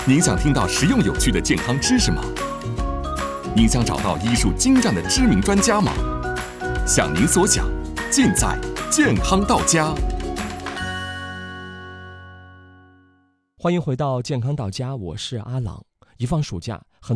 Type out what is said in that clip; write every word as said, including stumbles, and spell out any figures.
您想听到实用有趣的健康知识吗？您想找到医术精湛的知名专家吗？想您所想，尽在健康到家。 欢迎回到健康到家，我是阿朗。一放暑假，